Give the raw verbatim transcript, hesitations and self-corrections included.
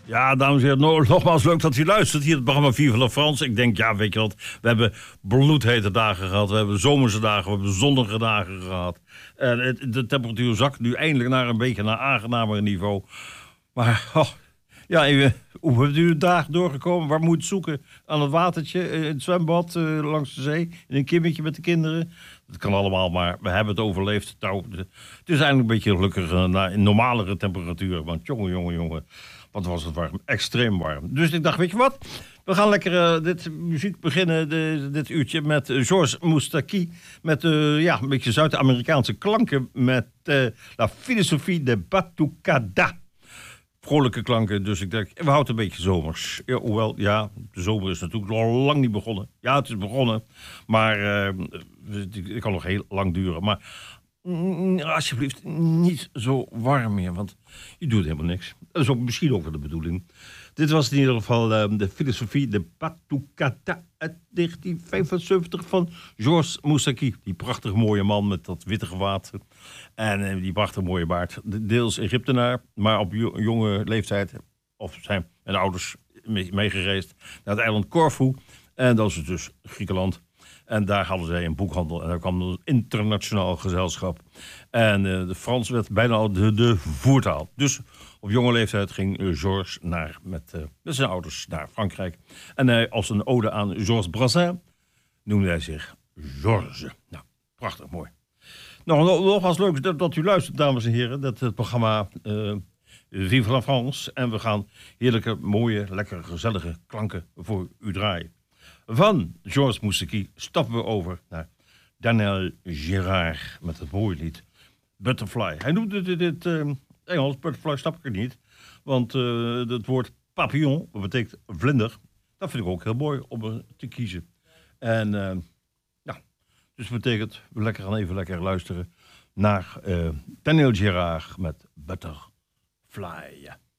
Ja, dames en heren, no, nogmaals leuk dat u luistert. Hier het programma Vive la France. Ik denk, ja, weet je wat, we hebben bloedhete dagen gehad. We hebben zomerse dagen, we hebben zonnige dagen gehad. En het, de temperatuur zakt nu eindelijk naar een beetje naar aangenamer niveau. Maar, oh, ja, even, hoe hebt u de dagen doorgekomen? Waar moet je het zoeken? Aan het watertje, in het zwembad, uh, langs de zee, in een kimmetje met de kinderen? Dat kan allemaal, maar we hebben het overleefd. Nou, het is eigenlijk een beetje gelukkig uh, naar een normalere temperatuur. Want jongen, jongen, jongen. Wat was het warm, extreem warm. Dus ik dacht, weet je wat? We gaan lekker uh, dit muziek beginnen, de, dit uurtje, met uh, Georges Moustaki. Met uh, ja, een beetje Zuid-Amerikaanse klanken. Met uh, La Philosophie de Batucada. Vrolijke klanken, dus ik denk, we houden het een beetje zomers. Ja, hoewel, ja, de zomer is natuurlijk al lang niet begonnen. Ja, het is begonnen, maar uh, het kan nog heel lang duren. Maar mm, alsjeblieft, niet zo warm meer, want je doet helemaal niks. Dat is ook misschien ook wel de bedoeling. Dit was in ieder geval uh, de Filosofie de Batucada uit negentien vijfenzeventig van Georges Moustaki. Die prachtig mooie man met dat witte gewaad en uh, die prachtig mooie baard. Deels Egyptenaar, maar op jo- jonge leeftijd, of zijn mijn ouders mee- meegereisd naar het eiland Corfu. En dat is dus Griekenland. En daar hadden zij een boekhandel. En daar kwam een internationaal gezelschap. En uh, de Frans werd bijna al de, de voertaal. Dus op jonge leeftijd ging uh, Georges naar, met, uh, met zijn ouders naar Frankrijk. En uh, als een ode aan Georges Brassens noemde hij zich Georges. Nou, prachtig mooi. Nou, nogmaals leuk dat, dat u luistert, dames en heren. Dat het programma uh, Vive la France. En we gaan heerlijke, mooie, lekkere, gezellige klanken voor u draaien. Van Georges Moustaki stappen we over naar Daniel Gérard met het mooie lied Butterfly. Hij noemde dit, dit uh, Engels, Butterfly snap ik er niet. Want uh, het woord papillon, dat betekent vlinder, dat vind ik ook heel mooi om er te kiezen. En uh, ja, dus dat betekent, we lekker gaan even lekker luisteren naar uh, Daniel Gérard met Butterfly.